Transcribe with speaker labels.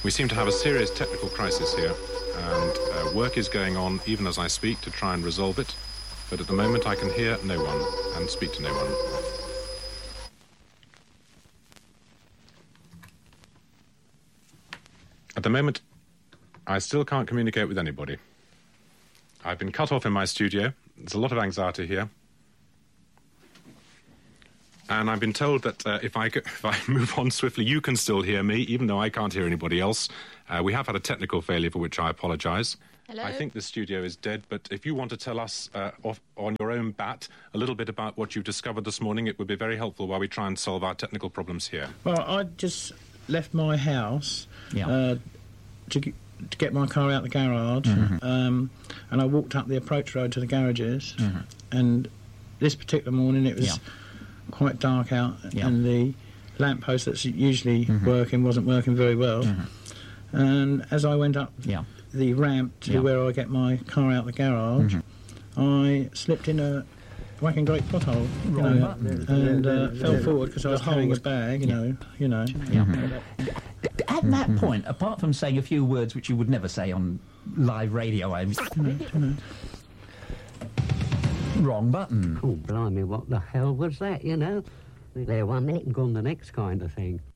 Speaker 1: We seem to have a serious technical crisis here, and work is going on even as I speak to try and resolve it, but at the moment I can hear no one and speak to no one. At the moment, I still can't communicate with anybody. I've been cut off in my studio. There's a lot of anxiety here. And I've been told that if I move on swiftly, you can still hear me, even though I can't hear anybody else. We have had a technical failure for which I apologise.
Speaker 2: Hello?
Speaker 1: I think the studio is dead, but if you want to tell us on your own bat a little bit about what you've discovered this morning, it would be very helpful while we try and solve our technical problems here.
Speaker 3: Well, I just left my house to get my car out the garage, and I walked up the approach road to the garages, and this particular morning it was quite dark out, and the lamppost that's usually working wasn't working very well. And as I went up the ramp to where I get my car out the garage, I slipped in a whacking great pothole, and fell forward because I was carrying a bag, you know.
Speaker 4: At that point, apart from saying a few words which you would never say on live radio, wrong button.
Speaker 5: Oh, blimey, what the hell was that, you know? There one minute and gone the next kind of thing.